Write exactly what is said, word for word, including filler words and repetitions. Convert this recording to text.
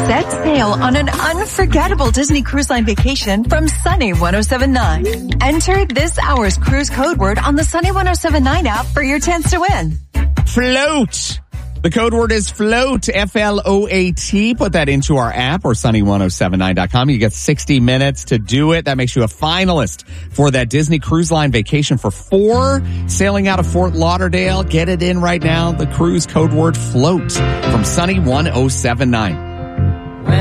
Set sail on an unforgettable Disney Cruise Line vacation from Sunny ten seventy-nine. Enter this hour's cruise code word on the Sunny ten seventy-nine app for your chance to win. Float. The code word is float, F L O A T. Put that into our app or sunny ten seventy-nine dot com. You get sixty minutes to do it. That makes you a finalist for that Disney Cruise Line vacation for four, sailing out of Fort Lauderdale. Get it in right now. The cruise code word float from Sunny ten seventy-nine.